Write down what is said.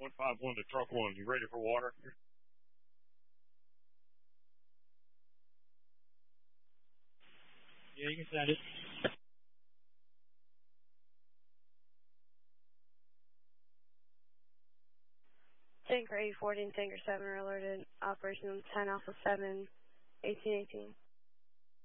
151 to truck 1. You ready for water? Yeah, you can send it. Tanker 840 and Tanker 7 are alerted. Operation 10 Alpha 7, 1818.